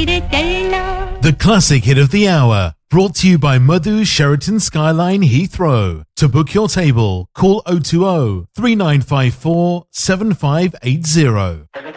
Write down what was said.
The classic hit of the hour, brought to you by Madhu Sheraton Skyline Heathrow. To book your table, call 020 3954 7580.